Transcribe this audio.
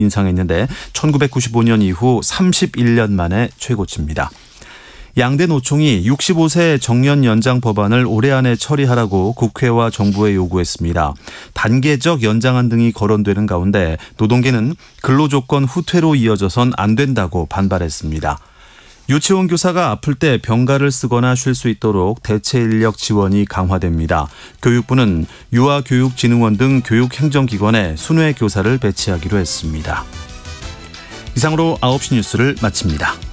인상했는데 1995년 이후 31년 만에 최고치입니다. 양대 노총이 65세 정년 연장 법안을 올해 안에 처리하라고 국회와 정부에 요구했습니다. 단계적 연장안 등이 거론되는 가운데 노동계는 근로조건 후퇴로 이어져선 안 된다고 반발했습니다. 유치원 교사가 아플 때 병가를 쓰거나 쉴 수 있도록 대체 인력 지원이 강화됩니다. 교육부는 유아교육진흥원 등 교육행정기관에 순회 교사를 배치하기로 했습니다. 이상으로 9시 뉴스를 마칩니다.